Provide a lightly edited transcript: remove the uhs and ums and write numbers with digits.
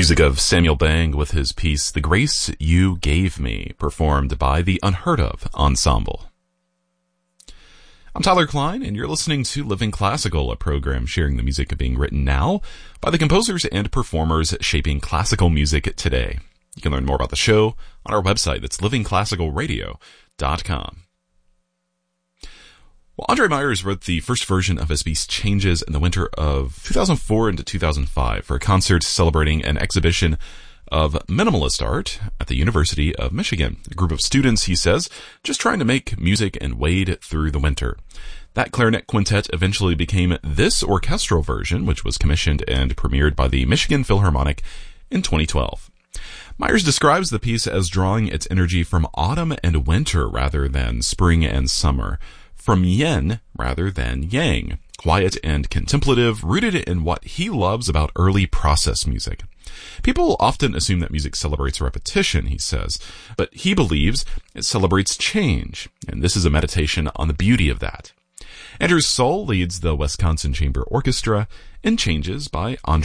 Music of Samuel Bang with his piece, The Grace You Gave Me, performed by the Unheard Of Ensemble. I'm Tyler Klein, and you're listening to Living Classical, a program sharing the music being written now by the composers and performers shaping classical music today. You can learn more about the show on our website. That's livingclassicalradio.com. Well, Andre Myers wrote the first version of his piece Changes in the winter of 2004 into 2005 for a concert celebrating an exhibition of minimalist art at the University of Michigan. A group of students, he says, just trying to make music and wade through the winter. That clarinet quintet eventually became this orchestral version, which was commissioned and premiered by the Michigan Philharmonic in 2012. Myers describes the piece as drawing its energy from autumn and winter rather than spring and summer, from yin rather than yang, quiet and contemplative, rooted in what he loves about early process music. People often assume that music celebrates repetition, he says, but he believes it celebrates change, and this is a meditation on the beauty of that. Andrew Soll leads the Wisconsin Chamber Orchestra in Changes by Andre